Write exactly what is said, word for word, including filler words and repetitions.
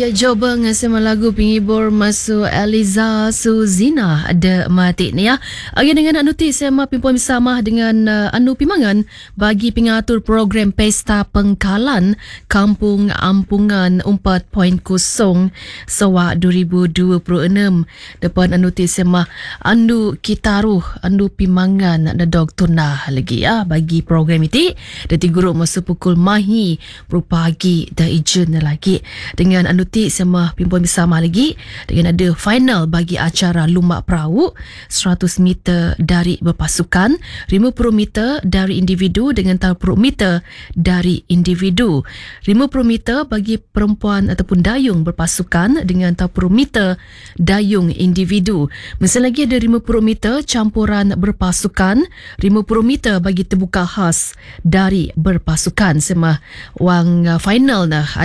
Ya, coba ngasih lagu penghibur masuk Eliza Suzina ada mati ni ya. Agi dengan anu ti sema pimpun bersama dengan uh, anu pimangan bagi pengatur program Pesta Pengkalan Kampung Ampungan empat titik kosong Sawa dua ribu dua puluh enam. Depan anu ti sema anu kitaruh anu pimangan na doktor nah lagi ya bagi program itu. Dati guru masuk pukul mahi pagi dah ijen lagi dengan anu ti sama pimpun bersama lagi dengan ada final bagi acara Lumak Perahu seratus meter dari berpasukan, lima puluh meter dari individu dengan enam puluh meter dari individu, lima puluh meter bagi perempuan ataupun dayung berpasukan dengan enam puluh meter dayung individu. Masih lagi ada lima puluh meter campuran berpasukan, lima puluh meter bagi terbuka khas dari berpasukan. Semua wang uh, final nah